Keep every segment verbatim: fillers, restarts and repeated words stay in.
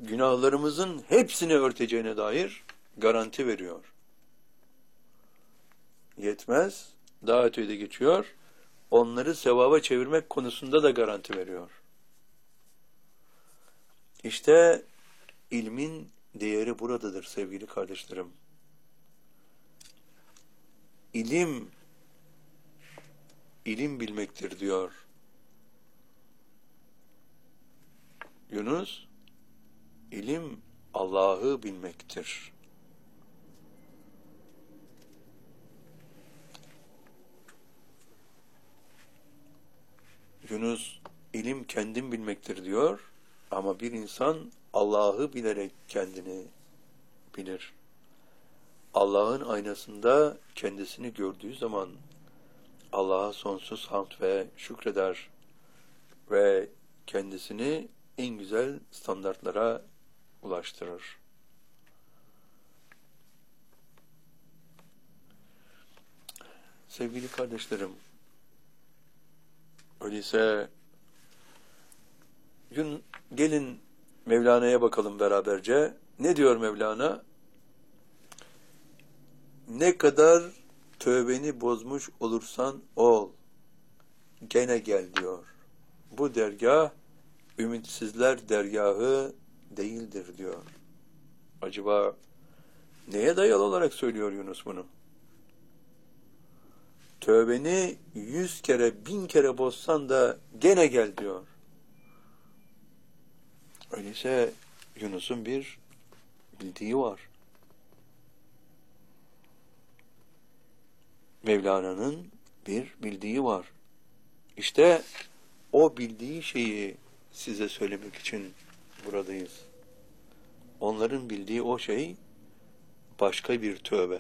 günahlarımızın hepsini örteceğine dair garanti veriyor. Yetmez, daha ötede geçiyor, onları sevaba çevirmek konusunda da garanti veriyor. İşte ilmin değeri buradadır sevgili kardeşlerim. İlim, ilim bilmektir diyor Yunus. İlim Allah'ı bilmektir. Yunus ilim kendim bilmektir diyor ama bir insan Allah'ı bilerek kendini bilir. Allah'ın aynasında kendisini gördüğü zaman Allah'a sonsuz hamd ve şükreder ve kendisini en güzel standartlara ulaştırır. Sevgili kardeşlerim, öyleyse gün gelin Mevlana'ya bakalım beraberce. Ne diyor Mevlana? Ne kadar tövbeni bozmuş olursan ol, gene gel diyor. Bu dergah ümitsizler dergahı değildir diyor. Acaba neye dayalı olarak söylüyor Yunus bunu? Tövbeni yüz kere, bin kere bozsan da gene gel diyor. Öyleyse Yunus'un bir bildiği var. Mevlana'nın bir bildiği var. İşte o bildiği şeyi size söylemek için buradayız. Onların bildiği o şey başka bir tövbe.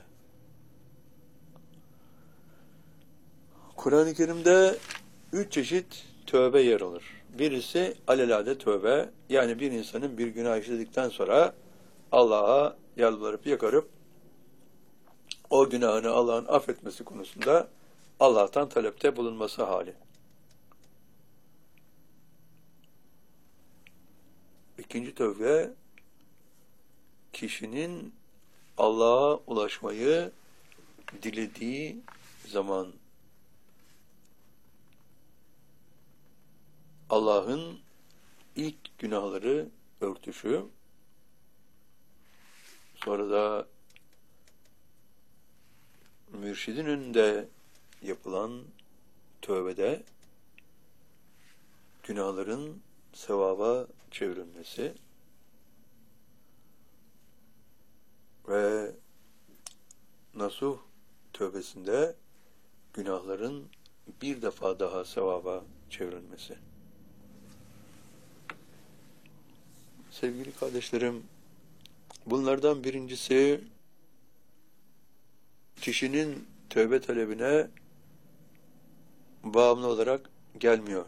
Kur'an-ı Kerim'de üç çeşit tövbe yer alır. Birisi alelade tövbe, yani bir insanın bir günah işledikten sonra Allah'a yalvarıp yakarıp o günahını Allah'ın affetmesi konusunda Allah'tan talepte bulunması hali. İkinci tövbe, kişinin Allah'a ulaşmayı dilediği zaman Allah'ın ilk günahları örtüşü, sonra da mürşidin önünde yapılan tövbede günahların sevaba çevrilmesi ve nasuh tövbesinde günahların bir defa daha sevaba çevrilmesi. Sevgili kardeşlerim, bunlardan birincisi kişinin tövbe talebine bağımlı olarak gelmiyor.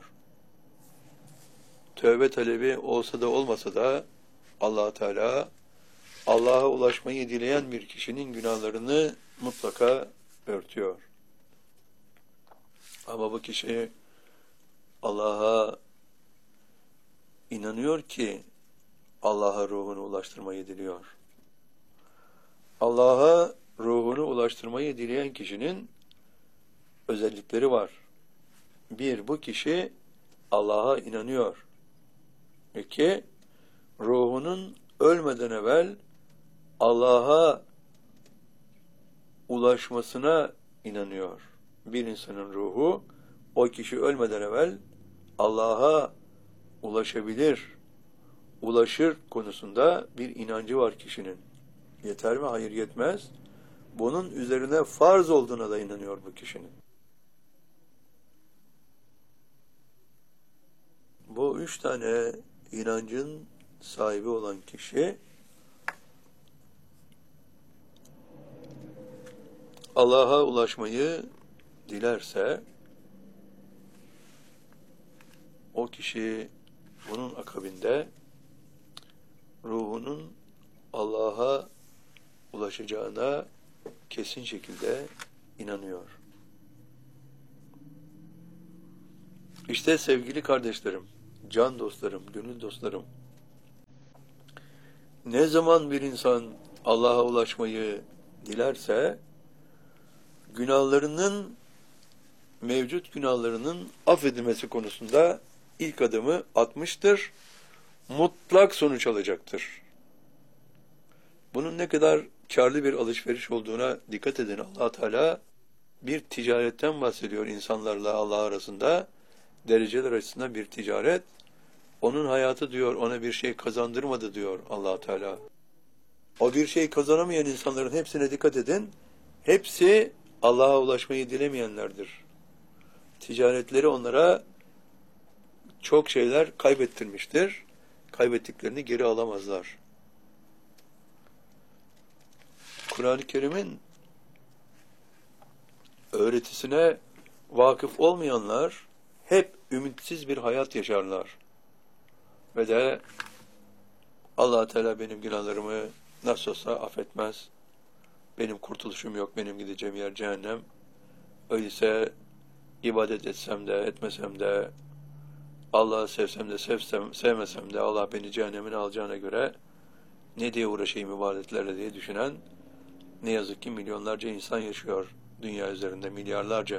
Tövbe talebi olsa da olmasa da Allah Teala Allah'a ulaşmayı dileyen bir kişinin günahlarını mutlaka örtüyor. Ama bu kişi Allah'a inanıyor ki Allah'a ruhunu ulaştırmayı diliyor. Allah'a ruhunu ulaştırmayı dileyen kişinin özellikleri var. Bir, bu kişi Allah'a inanıyor. İki, ruhunun ölmeden evvel Allah'a ulaşmasına inanıyor. Bir insanın ruhu, o kişi ölmeden evvel Allah'a ulaşabilir, ulaşır konusunda bir inancı var kişinin. Yeter mi? Hayır, yetmez. Bunun üzerine farz olduğuna da inanıyor bu kişinin. Bu üç tane inancın sahibi olan kişi Allah'a ulaşmayı dilerse o kişi bunun akabinde ruhunun Allah'a ulaşacağına kesin şekilde inanıyor. İşte sevgili kardeşlerim, can dostlarım, gönül dostlarım, Ne zaman bir insan Allah'a ulaşmayı dilerse, günahlarının, mevcut günahlarının affedilmesi konusunda ilk adımı atmıştır. Mutlak sonuç alacaktır. Bunun ne kadar kârlı bir alışveriş olduğuna dikkat edin. Allah Teala bir ticaretten bahsediyor insanlarla Allah arasında. Dereceler açısından bir ticaret. Onun hayatı diyor, ona bir şey kazandırmadı diyor Allah Teala. O bir şey kazanamayan insanların hepsine dikkat edin. Hepsi Allah'a ulaşmayı dilemeyenlerdir. Ticaretleri onlara çok şeyler kaybettirmiştir. Kaybettiklerini geri alamazlar. Kur'an-ı Kerim'in öğretisine vakıf olmayanlar hep ümitsiz bir hayat yaşarlar. Ve de Allah Teala benim günahlarımı nasıl olsa affetmez. Benim kurtuluşum yok, benim gideceğim yer cehennem. Öyleyse ibadet etsem de etmesem de, Allah'ı sevsem de sevsem, sevmesem de Allah beni cehennemin alacağına göre ne diye uğraşayım ibadetlerle diye düşünen ne yazık ki milyonlarca insan yaşıyor dünya üzerinde, milyarlarca.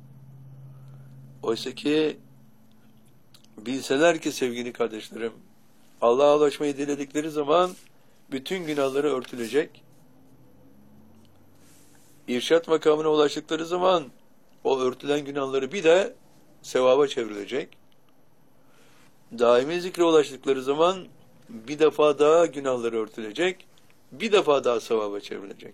Oysa ki bilseler ki sevgili kardeşlerim, Allah'a ulaşmayı diledikleri zaman bütün günahları örtülecek. İrşad makamına ulaştıkları zaman o örtülen günahları bir de sevaba çevrilecek. Daimi zikre ulaştıkları zaman bir defa daha günahları örtülecek, bir defa daha sevaba çevrilecek.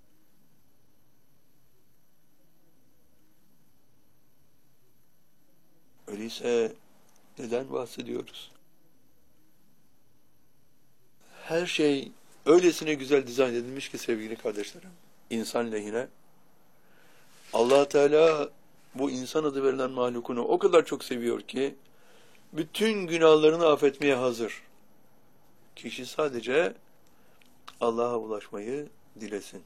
Öyleyse neden bahsediyoruz? Her şey öylesine güzel dizayn edilmiş ki sevgili kardeşlerim, insan lehine. Allah Teala bu insan adı verilen mahlukunu o kadar çok seviyor ki bütün günahlarını affetmeye hazır. Kişi sadece Allah'a ulaşmayı dilesin.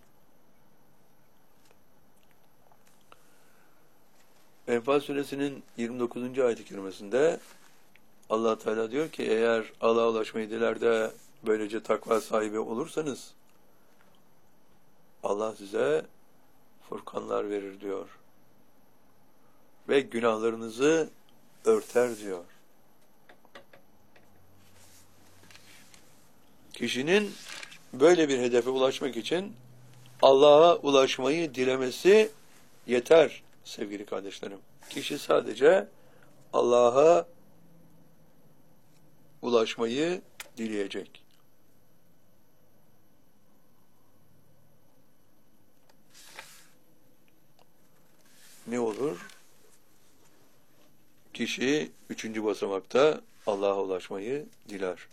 Enfal suresinin yirmi dokuzuncu ayet-i kerimesinde Allah Teala diyor ki, eğer Allah'a ulaşmayı diler de böylece takva sahibi olursanız Allah size furkanlar verir diyor. Ve günahlarınızı örter diyor. Kişinin böyle bir hedefe ulaşmak için Allah'a ulaşmayı dilemesi yeter sevgili kardeşlerim. Kişi sadece Allah'a ulaşmayı dileyecek. Ne olur? Kişi üçüncü basamakta Allah'a ulaşmayı diler.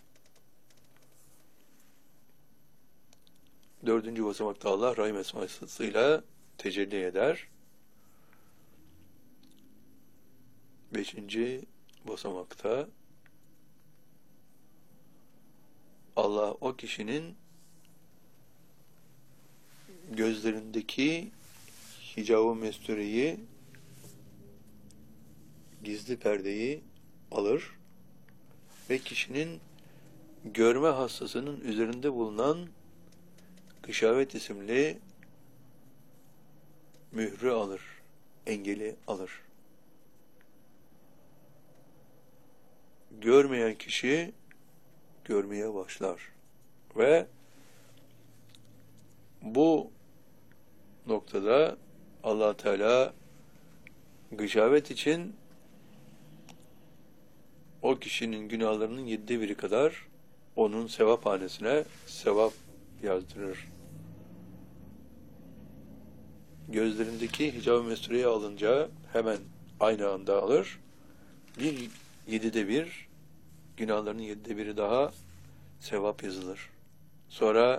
Dördüncü basamakta Allah Rahim esmasıyla tecelli eder. Beşinci basamakta Allah o kişinin gözlerindeki hicab-ı mestureyi, gizli perdeyi alır ve kişinin görme hastasının üzerinde bulunan gışavet isimli mührü alır, engeli alır. Görmeyen kişi görmeye başlar ve bu noktada Allah Teala gışavet için o kişinin günahlarının yedide biri kadar onun sevaphanesine sevap yazdırır. Gözlerindeki hicab-ı mestureyi alınca hemen aynı anda alır. Bir yedide bir, günahlarının yedide biri daha sevap yazılır. Sonra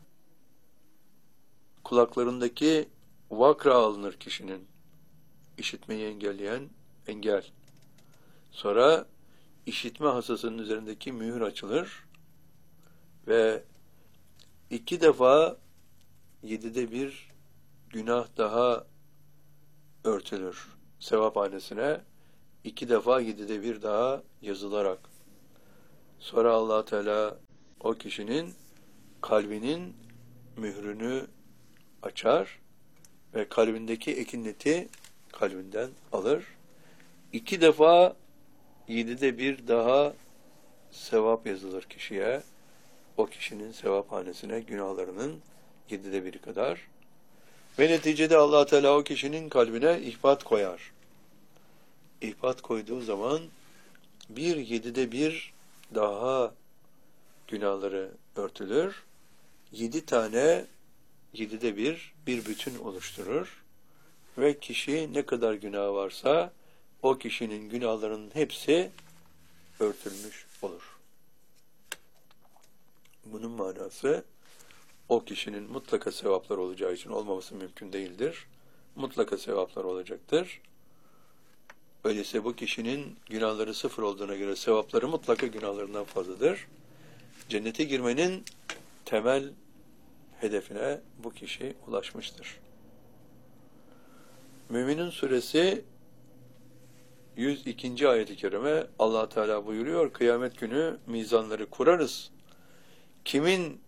kulaklarındaki vakra alınır kişinin. İşitmeyi engelleyen engel. Sonra işitme hastasının üzerindeki mühür açılır ve iki defa yedide bir günah daha örtülür. Sevaphanesine iki defa yedide bir daha yazılarak. Sonra Allah Teala o kişinin kalbinin mührünü açar ve kalbindeki ekineti kalbinden alır. İki defa yedide bir daha sevap yazılır kişiye. O kişinin sevaphanesine günahlarının yedide biri kadar. Ve neticede Allah Teala o kişinin kalbine ihbat koyar. İhbat koyduğu zaman bir yedide bir daha günahları örtülür. Yedi tane yedide bir bir bütün oluşturur. Ve kişi ne kadar günah varsa o kişinin günahlarının hepsi örtülmüş olur. Bunun manası o kişinin mutlaka sevaplar olacağı için olmaması mümkün değildir. Mutlaka sevaplar olacaktır. Öyleyse bu kişinin günahları sıfır olduğuna göre sevapları mutlaka günahlarından fazladır. Cennete girmenin temel hedefine bu kişi ulaşmıştır. Müminin suresi yüz ikinci ayet-i kerime Allah Teala buyuruyor, kıyamet günü mizanları kurarız. Kimin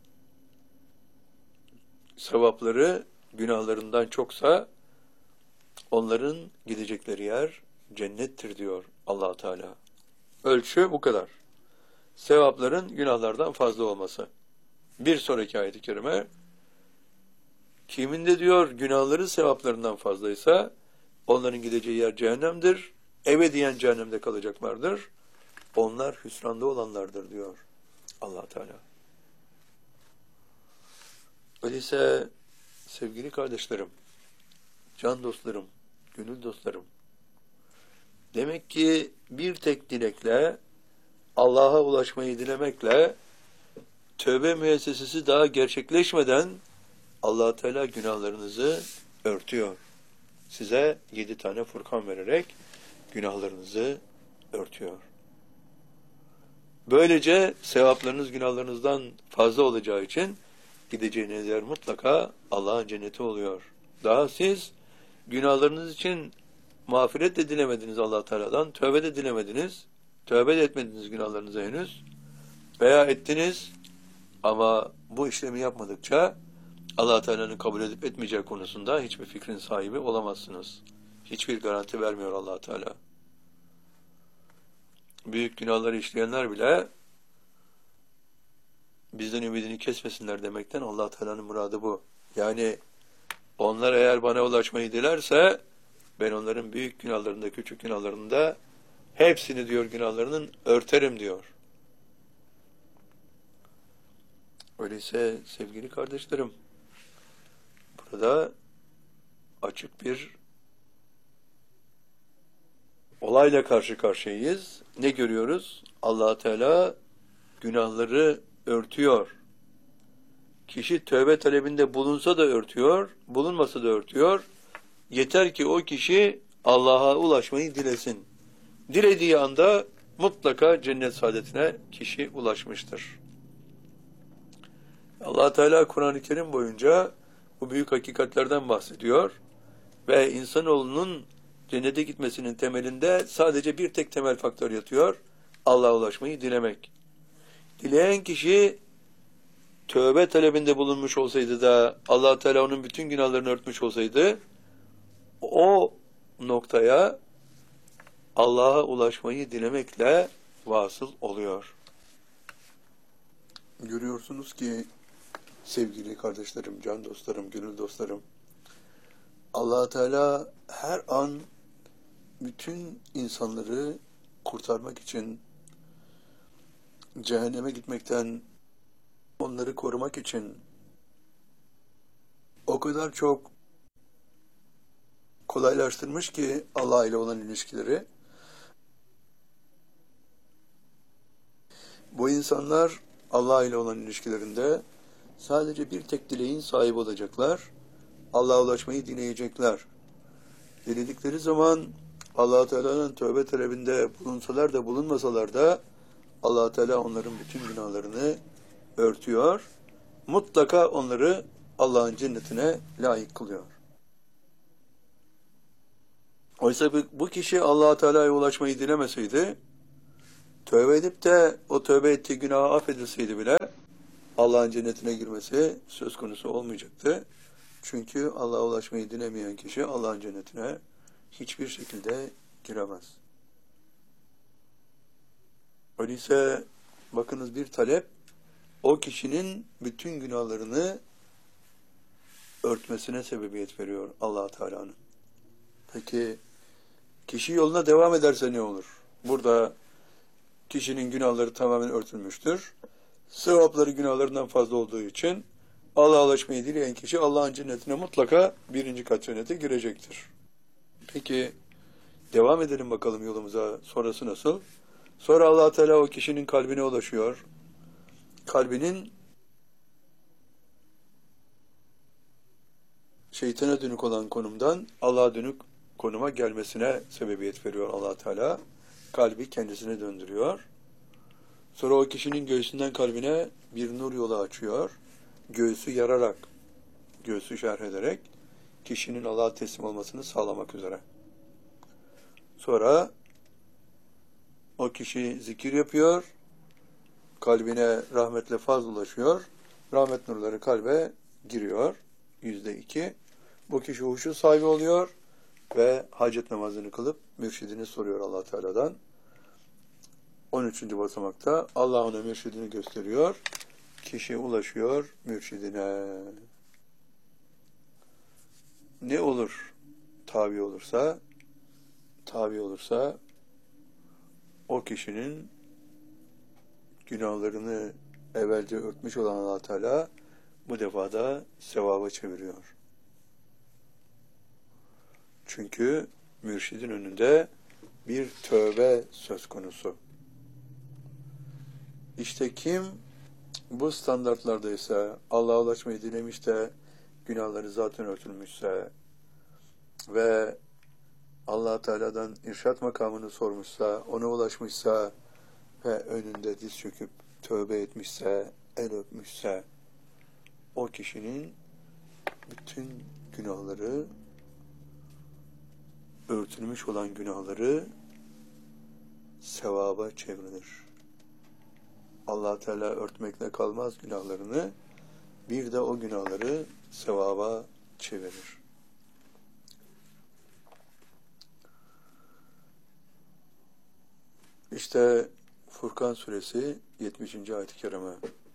sevapları günahlarından çoksa onların gidecekleri yer cennettir diyor Allah Teala. Ölçü bu kadar. Sevapların günahlardan fazla olması. Bir sonraki ayet-i kerime kimin de diyor günahları sevaplarından fazlaysa onların gideceği yer cehennemdir. Ebediyen cehennemde kalacaklardır. Onlar hüsranda olanlardır diyor Allah Teala. Öyleyse sevgili kardeşlerim, can dostlarım, gönül dostlarım, demek ki bir tek dilekle, Allah'a ulaşmayı dilemekle, tövbe müessesesi daha gerçekleşmeden Allah Teala günahlarınızı örtüyor. Size yedi tane Furkan vererek günahlarınızı örtüyor. Böylece sevaplarınız günahlarınızdan fazla olacağı için gideceğiniz yer mutlaka Allah'ın cenneti oluyor. Daha siz günahlarınız için mağfiret de dilemediniz Allah Teala'dan, tövbe de dilemediniz, tövbe de etmediniz günahlarınıza henüz veya ettiniz ama bu işlemi yapmadıkça Allah Teala'nın kabul edip etmeyeceği konusunda hiçbir fikrin sahibi olamazsınız. Hiçbir garanti vermiyor Allah Teala. Büyük günahları işleyenler bile bizden ümidini kesmesinler demekten Allah Teala'nın muradı bu. Yani onlar eğer bana ulaşmayı dilerse ben onların büyük günahlarında, küçük günahlarında hepsini diyor günahlarının örterim diyor. Öyleyse sevgili kardeşlerim, burada açık bir olayla karşı karşıyayız. Ne görüyoruz? Allah Teala günahları örtüyor. Kişi tövbe talebinde bulunsa da örtüyor, bulunmasa da örtüyor. Yeter ki o kişi Allah'a ulaşmayı dilesin. Dilediği anda mutlaka cennet saadetine kişi ulaşmıştır. Allah Teala Kur'an-ı Kerim boyunca bu büyük hakikatlerden bahsediyor ve insanoğlunun cennete gitmesinin temelinde sadece bir tek temel faktör yatıyor. Allah'a ulaşmayı dilemek. Dileyen kişi tövbe talebinde bulunmuş olsaydı da Allah Teala onun bütün günahlarını örtmüş olsaydı o noktaya Allah'a ulaşmayı dilemekle vasıl oluyor. Görüyorsunuz ki sevgili kardeşlerim, can dostlarım, gönül dostlarım, Allah Teala her an bütün insanları kurtarmak için, cehenneme gitmekten onları korumak için o kadar çok kolaylaştırmış ki Allah ile olan ilişkileri. Bu insanlar Allah ile olan ilişkilerinde sadece bir tek dileğin sahibi olacaklar. Allah'a ulaşmayı dileyecekler. Diledikleri zaman Allah Teala'nın tövbe talebinde bulunsalar da bulunmasalar da Allah Teala onların bütün günahlarını örtüyor. Mutlaka onları Allah'ın cennetine layık kılıyor. Oysa bu kişi Allah Teala'ya ulaşmayı dilemeseydi, tövbe edip de o tövbe ettiği günahı affedilseydi bile Allah'ın cennetine girmesi söz konusu olmayacaktı. Çünkü Allah'a ulaşmayı dilemeyen kişi Allah'ın cennetine hiçbir şekilde giremez. Öyleyse bakınız, bir talep o kişinin bütün günahlarını örtmesine sebebiyet veriyor Allah Teala'nın. Peki kişi yoluna devam ederse ne olur? Burada kişinin günahları tamamen örtülmüştür. Sevapları günahlarından fazla olduğu için Allah'a ulaşmayı dileyen kişi Allah'ın cennetine mutlaka birinci kat cennete girecektir. Peki devam edelim bakalım yolumuza. Sonrası nasıl? Sonra Allah Teala o kişinin kalbine ulaşıyor. Kalbinin şeytana dönük olan konumdan Allah'a dönük konuma gelmesine sebebiyet veriyor Allah Teala. Kalbi kendisine döndürüyor. Sonra o kişinin göğsünden kalbine bir nur yolu açıyor. Göğsü yararak, göğsü şerh ederek kişinin Allah'a teslim olmasını sağlamak üzere. Sonra o kişi zikir yapıyor. Kalbine rahmetle faz ulaşıyor. Rahmet nurları kalbe giriyor. Yüzde iki. Bu kişi huşu sahibi oluyor ve hacet namazını kılıp mürşidini soruyor Allah Teala'dan. on üçüncü basamakta Allah ona mürşidini gösteriyor. Kişi ulaşıyor mürşidine. Ne olur tabi olursa, tabi olursa o kişinin günahlarını evvelce örtmüş olan Allah Teala bu defa da sevaba çeviriyor. Çünkü mürşidin önünde bir tövbe söz konusu. İşte kim bu standartlardaysa, Allah'a ulaşmayı dilemiş de günahları zaten örtülmüşse ve Allah Teala'dan irşat makamını sormuşsa, ona ulaşmışsa ve önünde diz çöküp tövbe etmişse, el öpmüşse, o kişinin bütün günahları, örtülmüş olan günahları sevaba çevrilir. Allah Teala örtmekle kalmaz günahlarını, bir de o günahları sevaba çevirir. İşte Furkan suresi yetmişinci ayet-i kerime.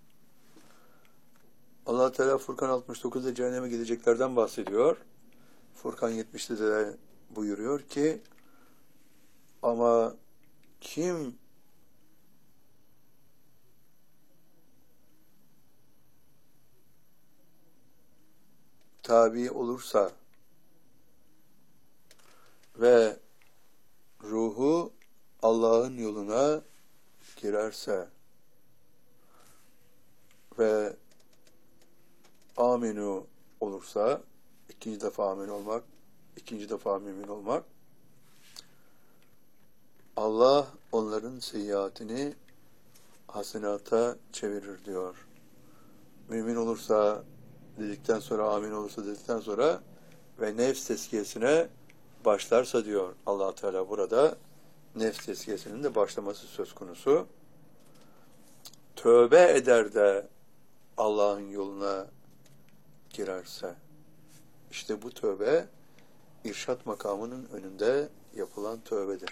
Allah Teala Furkan altmış dokuzda cehenneme gideceklerden bahsediyor. Furkan yetmişte de buyuruyor ki, ama kim tabi olursa ve ruhu Allah'ın yoluna girerse ve aminu olursa, ikinci defa amin olmak, ikinci defa mümin olmak, Allah onların seyyiatini hasenata çevirir diyor. Mümin olursa dedikten sonra, amin olursa dedikten sonra ve nefs tezkiyesine başlarsa diyor Allah Teala burada, nefs tezkiyesinin de başlaması söz konusu. Tövbe eder de Allah'ın yoluna girerse, işte bu tövbe irşat makamının önünde yapılan tövbedir.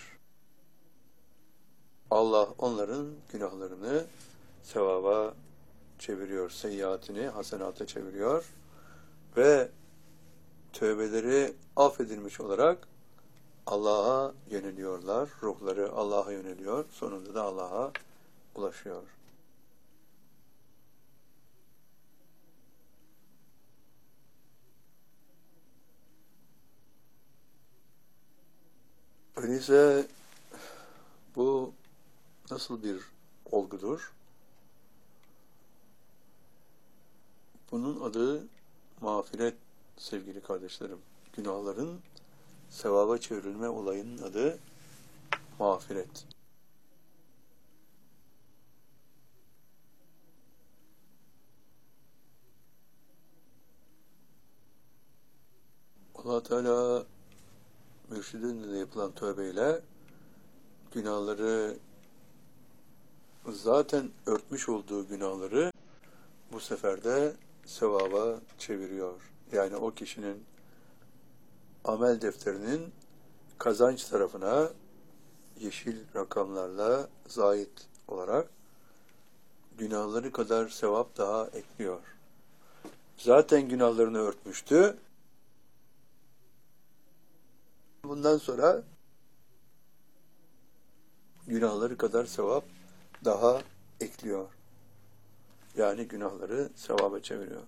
Allah onların günahlarını sevaba çeviriyor, seyyiatini hasenata çeviriyor ve tövbeleri affedilmiş olarak Allah'a yöneliyorlar. Ruhları Allah'a yöneliyor. Sonunda da Allah'a ulaşıyor. Öyleyse bu nasıl bir olgudur? Bunun adı mağfiret sevgili kardeşlerim. Günahların sevaba çevrilme olayının adı mağfiret. Allah Teala mürşidin de yapılan tövbeyle günahları, zaten örtmüş olduğu günahları bu sefer de sevaba çeviriyor. Yani o kişinin amel defterinin kazanç tarafına yeşil rakamlarla zahit olarak günahları kadar sevap daha ekliyor. Zaten günahlarını örtmüştü. Bundan sonra günahları kadar sevap daha ekliyor. Yani günahları sevaba çeviriyor.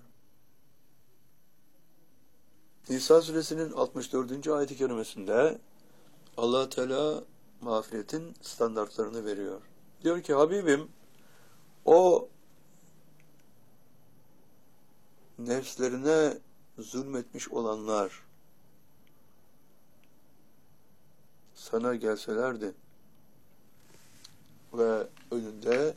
Nisa suresinin altmış dördüncü ayet-i kerimesinde Allah Teala mağfiretin standartlarını veriyor. Diyor ki Habibim, o nefslerine zulmetmiş olanlar sana gelselerdi ve önünde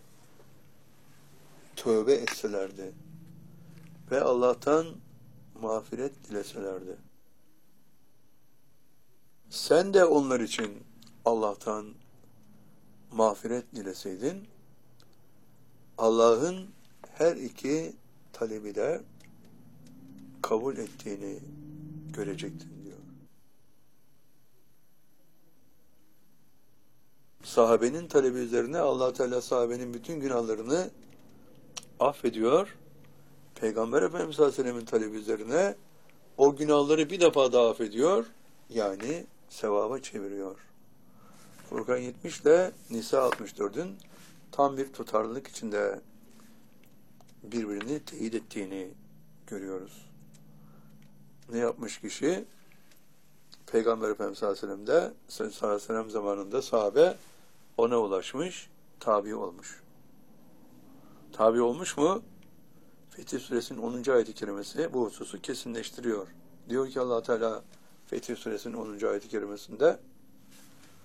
tövbe etselerdi ve Allah'tan mağfiret dileselerdi. Sen de onlar için Allah'tan mağfiret dileseydin, Allah'ın her iki talebi de kabul ettiğini görecektin diyor. Sahabenin talebi üzerine Allah Teala sahabenin bütün günahlarını affediyor. Peygamber Efendimiz sallallahu aleyhi ve sellem'in talebi üzerine o günahları bir defa daha affediyor. Yani sevaba çeviriyor. Furkan yetmiş ile Nisa altmış dördün tam bir tutarlılık içinde birbirini teyit ettiğini görüyoruz. Ne yapmış kişi? Peygamber Efendimiz sallallahu aleyhi ve sellem'de, sallallahu aleyhi ve sellem zamanında sahabe ona ulaşmış, tabi olmuş. Tabi olmuş mu? Fetih Suresinin onuncu ayet-i kerimesi bu hususu kesinleştiriyor. Diyor ki Allah Teala Fetih Suresinin onuncu ayet-i kerimesinde